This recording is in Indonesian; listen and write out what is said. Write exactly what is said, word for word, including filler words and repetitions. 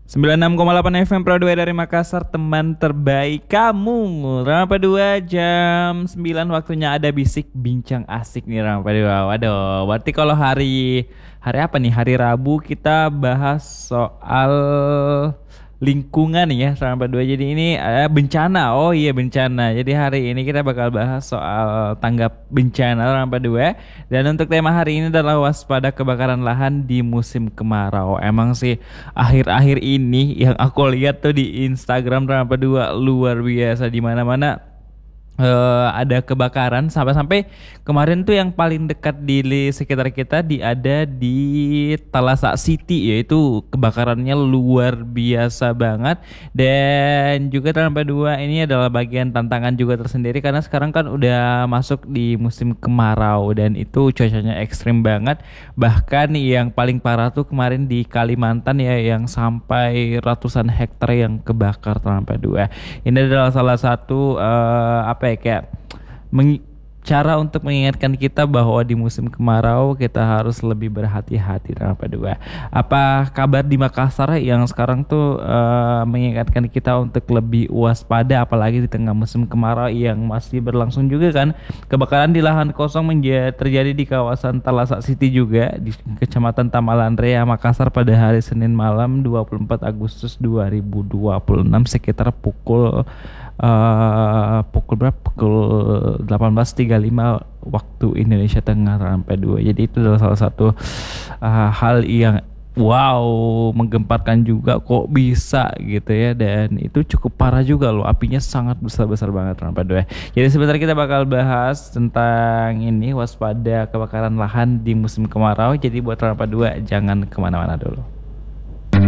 sembilan puluh enam koma delapan F M Pro dua dari Makassar, teman terbaik kamu. Rampa dua jam sembilan waktunya ada bisik bincang asik nih Rampa dua. Waduh, berarti kalau hari hari apa nih? Hari Rabu kita bahas soal lingkungan ya Rampa dua. Jadi ini eh, bencana. Oh iya bencana. Jadi hari ini kita bakal bahas soal tanggap bencana Rampa dua. Dan untuk tema hari ini adalah waspada kebakaran lahan di musim kemarau. Emang sih akhir-akhir ini yang aku lihat tuh di Instagram Rampa dua luar biasa, di mana-mana eh, ada kebakaran sampai-sampai kemarin tuh yang paling dekat di li- sekitar kita di ada di Talasa City, yaitu kebakarannya luar biasa banget. Dan juga Rampa dua ini adalah bagian tantangan juga tersendiri karena sekarang kan udah masuk di musim kemarau dan itu cuacanya ekstrim banget. Bahkan yang paling parah tuh kemarin di Kalimantan ya, yang sampai ratusan hektar yang kebakar Rampa dua. Ini adalah salah satu eh, apa ya kayak mengi- cara untuk mengingatkan kita bahwa di musim kemarau kita harus lebih berhati-hati dalam Rampa dua. Apa kabar di Makassar yang sekarang tuh eh, mengingatkan kita untuk lebih waspada, apalagi di tengah musim kemarau yang masih berlangsung juga kan. Kebakaran di lahan kosong menja- terjadi di kawasan Talasa City juga di Kecamatan Tamalan Rea, Makassar pada hari Senin malam dua puluh empat Agustus dua ribu dua puluh enam sekitar pukul eh, pukul berapa? Pukul delapan belas tiga puluh lima waktu Indonesia Tengah sampai dua. Jadi itu adalah salah satu eh, hal yang wow, menggemparkan juga, kok bisa gitu ya. Dan itu cukup parah juga loh, apinya sangat besar-besar banget sampai dua. Jadi sebentar kita bakal bahas tentang ini, waspada kebakaran lahan di musim kemarau. Jadi buat Rampa dua jangan kemana-mana dulu.